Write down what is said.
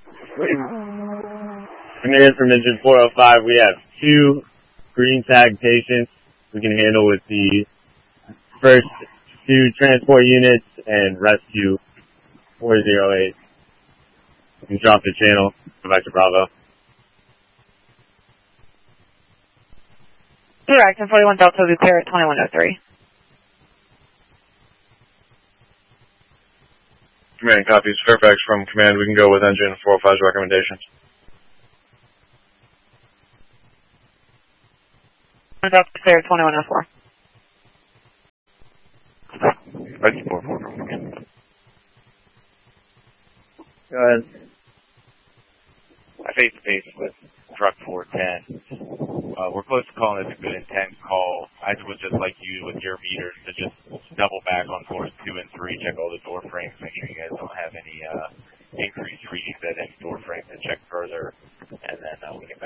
Command from engine 405, we have 2 green tag patients we can handle with the first 2 transport units and rescue 408. You can drop the channel, go back to Bravo. Correct, and 41 Delta will be clear at 2103. Command copies. Fairfax from Command. We can go with engine 405's recommendations. Delta clear at 2104. Go ahead. I face to face with truck 410. We're close to calling this a good intent call. I would just like you with your meters to just double back on floors 2 and 3, check all the door frames, make sure you guys don't have any increased readings at any door frames, and check further, and then we'll get back.